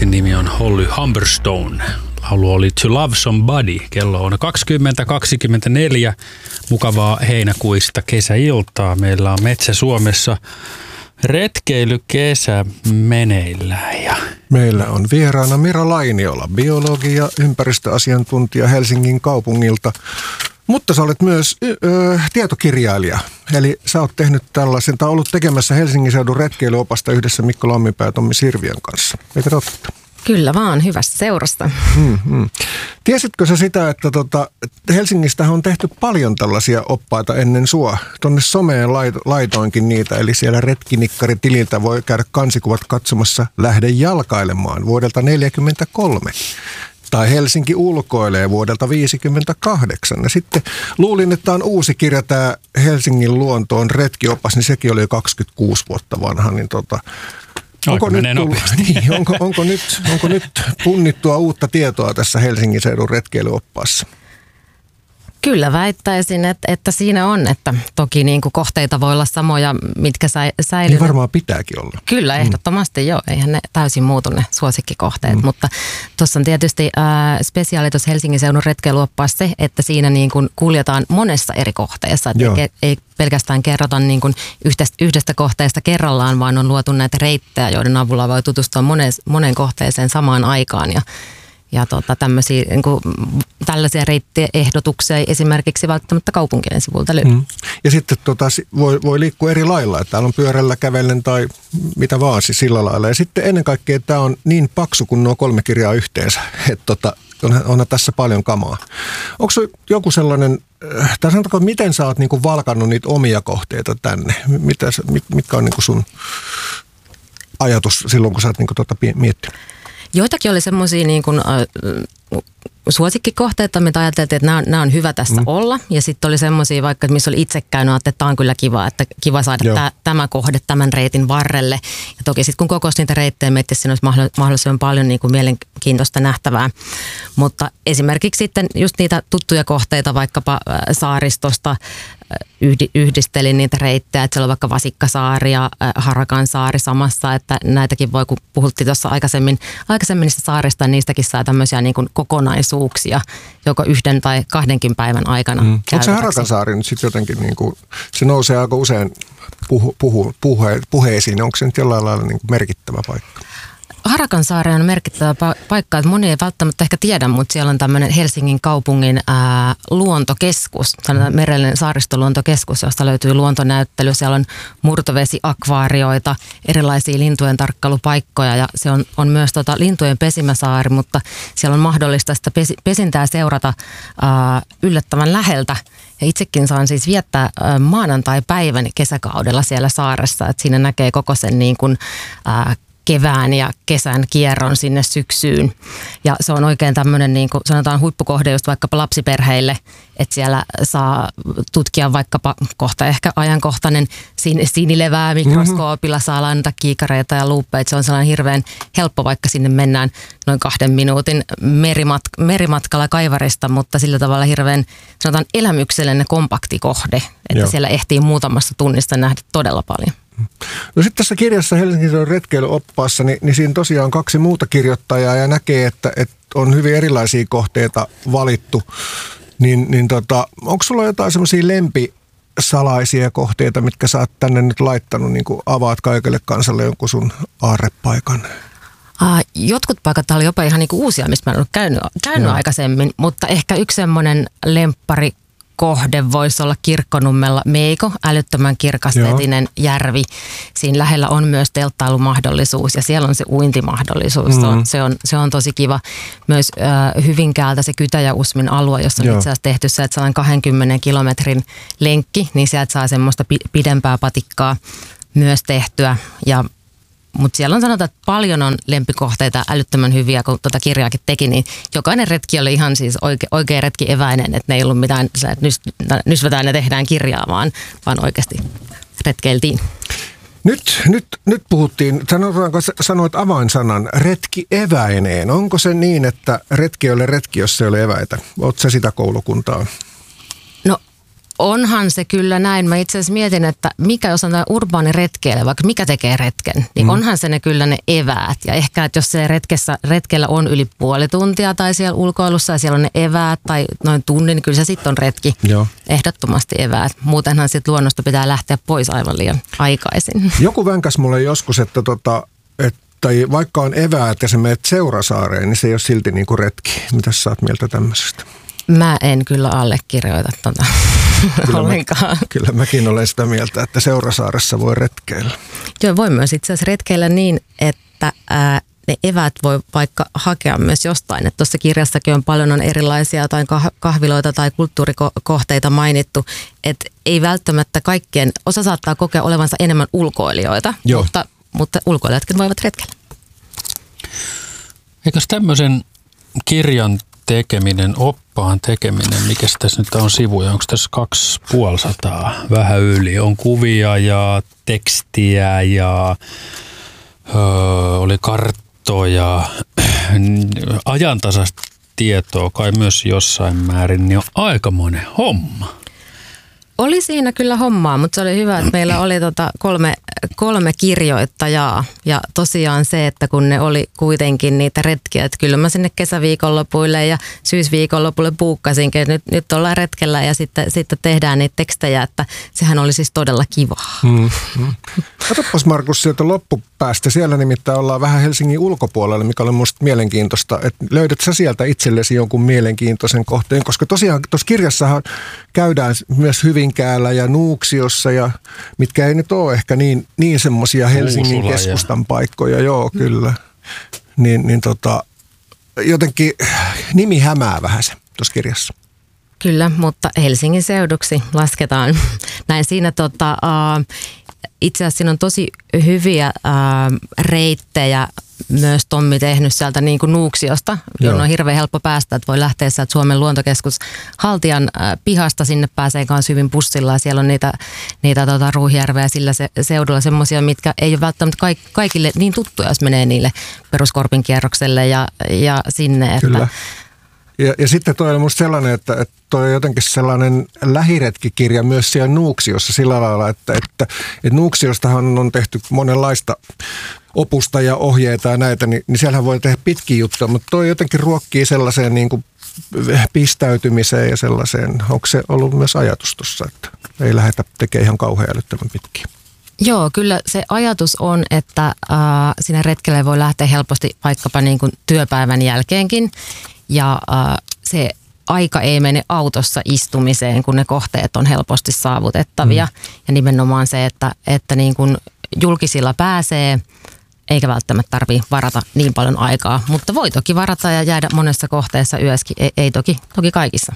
Artistin nimi on Holly Humberstone. Laulu oli To Love Somebody. Kello on 20.24. Mukavaa heinäkuista kesäiltaa. Meillä on Metsä Suomessa retkeilykesä meneillään. Meillä on vieraana Mira Lainiola, biologi ja ympäristöasiantuntija Helsingin kaupungilta. Mutta sä olet myös tietokirjailija, eli sä oot tehnyt tällaisen, tai ollut tekemässä Helsingin seudun retkeilyopasta yhdessä Mikko Lamminpää ja Tommi Sirviön kanssa. Eikö totta? Kyllä vaan, hyvästä seurasta. Tiesitkö sä sitä, että Helsingistähän on tehty paljon tällaisia oppaita ennen sua? Tuonne someen laitoinkin niitä, eli siellä retkinikaritililtä voi käydä kansikuvat katsomassa Lähde jalkailemaan vuodelta 1943. Tai Helsinki ulkoilee vuodelta 1958. Ja sitten luulin, että on uusi kirja, tämä Helsingin luontoon retkiopas, niin sekin oli jo 26 vuotta vanha. Niin onko nyt punnittua uutta tietoa tässä Helsingin seudun retkeilyoppaassa? Kyllä väittäisin, että siinä on, että toki niin kuin kohteita voi olla samoja, mitkä säilyvät. Niin varmaan pitääkin olla. Kyllä, ehdottomasti joo. Eihän ne täysin muutu ne suosikkikohteet, mutta tuossa on tietysti spesiaali tuossa Helsingin seudun retkeilyoppaassa se, että siinä niin kuin kuljetaan monessa eri kohteessa. Ei pelkästään kerrota niin kuin yhdestä kohteesta kerrallaan, vaan on luotu näitä reittejä, joiden avulla voi tutustua moneen kohteeseen samaan aikaan ja tällaisia reittiehdotuksia ei esimerkiksi välttämättä kaupunkien sivulta löydy. Ja sitten voi liikkua eri lailla, että täällä on pyörällä, kävellen tai mitä vaan siis sillä lailla. Ja sitten ennen kaikkea tämä on niin paksu kuin nuo 3 kirjaa yhteensä, että onhan tässä paljon kamaa. Onko se joku sellainen, tai sanotaanko, miten sä oot niinku valkannut niitä omia kohteita tänne? Mitkä on niinku sun ajatus silloin, kun sä oot niinku miettinyt? Joitakin oli semmoisia niin kuin suosikkikohteita, mitä ajateltiin, että nämä on hyvä tässä olla. Ja sitten oli semmoisia vaikka, missä oli itse käynyt, että tämä on kyllä kiva, että kiva saada tämä kohde tämän reitin varrelle. Ja toki sitten kun kokosi niitä reittejä, miettii, siinä olisi mahdollisimman paljon niin kuin mielenkiintoista nähtävää. Mutta esimerkiksi sitten just niitä tuttuja kohteita vaikkapa saaristosta, yhdistelin niitä reittejä, että siellä on vaikka Vasikkasaari ja Harakansaari samassa, että näitäkin voi, kun puhuttiin tuossa aikaisemmin niistä saarista, niin niistäkin saa tämmöisiä niin kuin kokonaisuuksia, joko 1 tai 2 päivän aikana. Onko se Harakansaari nyt sitten jotenkin, niin kuin, se nousee aika usein puheisiin, onko se nyt jollain lailla niin kuin merkittävä paikka? Harakansaari on merkittävä paikka, että moni ei välttämättä ehkä tiedä, mutta siellä on tämmöinen Helsingin kaupungin luontokeskus, sanotaan merellinen saaristoluontokeskus, josta löytyy luontonäyttely. Siellä on murtovesiakvaarioita, erilaisia lintujen tarkkailupaikkoja ja se on myös lintujen pesimäsaari, mutta siellä on mahdollista sitä pesintää seurata yllättävän läheltä. Ja itsekin saan siis viettää maanantai-päivän kesäkaudella siellä saaressa, että siinä näkee koko sen niin kuin kevään ja kesän kierron sinne syksyyn. Ja se on oikein tämmöinen, niin kuin sanotaan, huippukohde just vaikkapa lapsiperheille, että siellä saa tutkia vaikkapa kohta ehkä ajankohtainen sinilevää mikroskoopilla, saa lainata kiikareita ja luuppeita. Se on sellainen hirveän helppo, vaikka sinne mennään noin 2 minuutin merimatkalla Kaivarista, mutta sillä tavalla hirveän, sanotaan, elämyksellinen kompakti kohde, että siellä ehtii muutamassa tunnista nähdä todella paljon. No sitten tässä kirjassa Helsingin seudun retkeilyoppaassa, niin siinä tosiaan on 2 muuta kirjoittajaa ja näkee, että on hyvin erilaisia kohteita valittu. Onko sulla jotain semmoisia lempisalaisia kohteita, mitkä sä oot tänne nyt laittanut, niin kuin avaat kaikille kansalle jonkun sun aarrepaikan? Jotkut paikat oli jopa ihan niin kuin uusia, mistä mä en ollut käynyt aikaisemmin, mutta ehkä yksi semmoinen lemppari kohde voisi olla Kirkkonummella Meiko, älyttömän kirkasvetinen järvi. Siinä lähellä on myös telttailumahdollisuus ja siellä on se uintimahdollisuus. Se on tosi kiva. Myös Hyvinkäältä se Kytäjä-Usmin alue, jossa on itse asiassa tehty se, että 20 kilometrin lenkki, niin sieltä saa semmoista pidempää patikkaa myös tehtyä. Mutta siellä on sanotaan, että paljon on lempikohteita älyttömän hyviä, kun tuota kirjaakin teki, niin jokainen retki oli ihan siis oikea retki eväinen, että ne ei ollut mitään, että nysvätään ja tehdään kirjaa, vaan oikeasti retkeiltiin. Nyt puhuttiin, sanoit avainsanan, retki eväineen. Onko se niin, että retki ei ole retki, jos se ei ole eväitä? Oletko sä sitä koulukuntaa? No Onhan se kyllä näin. Mä itse asiassa mietin, että mikä jos on tämä urbaani retkeily, vaikka mikä tekee retken, niin onhan se kyllä ne eväät. Ja ehkä, että jos se retkellä on yli puoli tuntia tai siellä ulkoilussa ja siellä on ne eväät tai noin tunnin, niin kyllä se sitten on retki. Joo. Ehdottomasti eväät. Muutenhan sitten luonnosta pitää lähteä pois aivan liian aikaisin. Joku vänkäs mulle joskus, että tai vaikka on eväät ja sä menet Seurasaareen, niin se ei ole silti niin kuin retki. Mitäs sä oot mieltä tämmöisestä? Mä en kyllä allekirjoita ollenkaan. Kyllä mäkin olen sitä mieltä, että Seurasaaressa voi retkeillä. Joo, voi myös itse asiassa retkeillä niin, että ne eväät voi vaikka hakea myös jostain. Että tuossa kirjassakin on paljon erilaisia tai kahviloita tai kulttuurikohteita mainittu, että ei välttämättä kaikkien, osa saattaa kokea olevansa enemmän ulkoilijoita, mutta ulkoilijatkin voivat retkellä. Eikös tämmöisen kirjan tekeminen, oppaan tekeminen, mikä tässä nyt on sivuja, onko tässä 250 vähän yli, on kuvia ja tekstiä ja oli karttoja, ajantasaista tietoa kai myös jossain määrin, niin on aikamoinen homma. Oli siinä kyllä hommaa, mutta se oli hyvä, että meillä oli kolme kirjoittajaa ja tosiaan se, että kun ne oli kuitenkin niitä retkiä, että kyllä mä sinne kesäviikonlopuille ja syysviikonlopulle buukkasinkin, että nyt ollaan retkellä ja sitten tehdään niitä tekstejä, että sehän oli siis todella kivaa. Katsopas Markus sieltä loppupäästä, siellä nimittäin ollaan vähän Helsingin ulkopuolella, mikä oli musta mielenkiintoista, että löydät sä sieltä itsellesi jonkun mielenkiintoisen kohteen, koska tosiaan tuossa kirjassahan käydään myös Hyvinkäällä ja Nuuksiossa, ja mitkä ei nyt ole ehkä niin semmoisia Helsingin keskustan paikkoja, joo kyllä. Jotenkin nimi hämää vähän se tuossa kirjassa. Kyllä, mutta Helsingin seuduksi lasketaan. Näin siinä itse asiassa siinä on tosi hyviä reittejä myös Tommi tehnyt sieltä niin kuin Nuuksiosta, jonne on hirveän helppo päästä, että voi lähteä sieltä Suomen luontokeskus Haltian pihasta, sinne pääsee kanssa hyvin bussilla ja siellä on niitä Ruuhijärveä sillä seudulla semmoisia, mitkä ei ole välttämättä kaikille niin tuttuja, jos menee niille Peruskorpin kierrokselle ja sinne. Että kyllä. Ja sitten toi oli musta sellainen, että toi on jotenkin sellainen lähiretkikirja myös siellä Nuuksiossa sillä lailla, että Nuuksiostahan on tehty monenlaista opusta ja ohjeita ja näitä, niin siellähän voi tehdä pitkiä juttuja, mutta toi jotenkin ruokkii sellaiseen niin kuin pistäytymiseen ja sellaiseen. Onko se ollut myös ajatus tuossa, että ei lähdetä tekemään ihan kauhean älyttömän pitkiä? Joo, kyllä se ajatus on, että sinne retkelle voi lähteä helposti vaikkapa niin kuin työpäivän jälkeenkin ja se aika ei mene autossa istumiseen, kun ne kohteet on helposti saavutettavia. Ja nimenomaan se, että niin kuin julkisilla pääsee, eikä välttämättä tarvitse varata niin paljon aikaa. Mutta voi toki varata ja jäädä monessa kohteessa yöskin, ei toki kaikissa.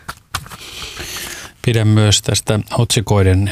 Pidän myös tästä otsikoiden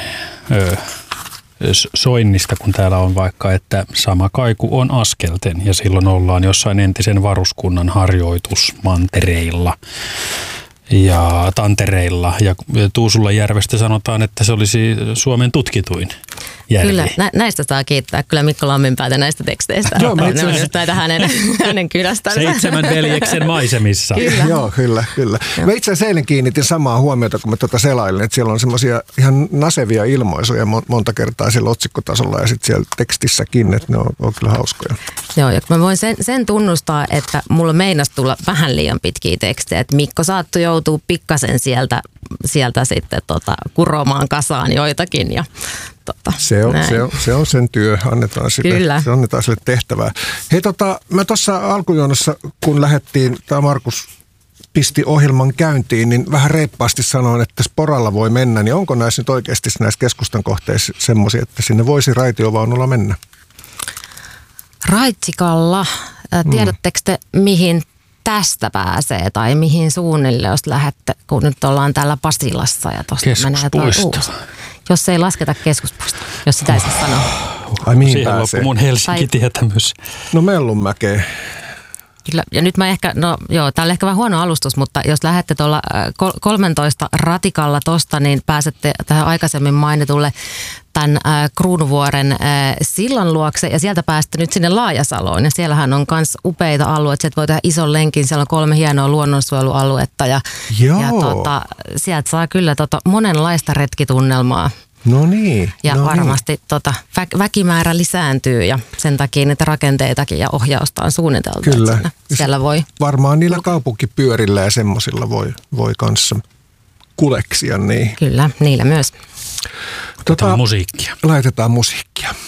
soinnista, kun täällä on vaikka, että sama kaiku on askelten ja silloin ollaan jossain entisen varuskunnan harjoitusmantereilla ja tantereilla ja Tuusulanjärvestä sanotaan, että se olisi Suomen tutkituin järvi. Kyllä, näistä saa kiittää kyllä Mikko Lamminpäätä näistä teksteistä. Joo, ne on just näitä hänen kylästänsä. 7 veljeksen maisemissa. Kyllä. Joo, kyllä. Mä itse asiassa eilen kiinnitin samaa huomiota, kun mä selailin, että siellä on semmoisia ihan nasevia ilmaisuja monta kertaa siellä otsikkotasolla ja sitten siellä tekstissäkin, että ne on kyllä hauskoja. Joo, ja mä voin sen tunnustaa, että mulla meinasi tulla vähän liian pitkiä tekstejä, että Mikko saattoi joutua pikkasen sieltä sitten kuromaan kasaan joitakin ja Se on sen työ, annetaan sille tehtävää. Hei mä tuossa alkujonossa, kun lähdettiin, tämä Markus pisti ohjelman käyntiin, niin vähän reippaasti sanoin, että Sporalla voi mennä, niin onko näissä nyt oikeasti näissä keskustan kohteissa semmoisia, että sinne voisi raitiovaunulla mennä? Raitsikalla, tiedättekö te mihin tästä pääsee tai mihin suunnille, jos lähdette, kun nyt ollaan täällä Pasilassa ja tuosta menee tuo jos ei lasketa keskuspuisto, jos sitä ei saa sanoa. Ai mihin siihen pääsee? Siihen loppu mun Helsinki-tietämys. No Mellunmäkeen. Kyllä, ja nyt mä ehkä, tää on ehkä vähän huono alustus, mutta jos lähdette tuolla 13 ratikalla tosta, niin pääsette tähän aikaisemmin mainitulle tämän Kruunuvuoren sillan luokse, ja sieltä pääsette nyt sinne Laajasaloon, ja siellähän on myös upeita alueita, sieltä voi tehdä ison lenkin, siellä on 3 hienoa luonnonsuojelualuetta, ja sieltä saa kyllä monenlaista retkitunnelmaa. No niin. Ja varmasti väkimäärä lisääntyy ja sen takia niitä rakenteitakin ja ohjausta on suunniteltu. Kyllä. Siellä voi. Varmaan niillä kaupunkipyörillä ja semmosilla voi kanssa kuleksia. Niin. Kyllä, niillä myös. Laitetaan musiikkia. Laitetaan musiikkia.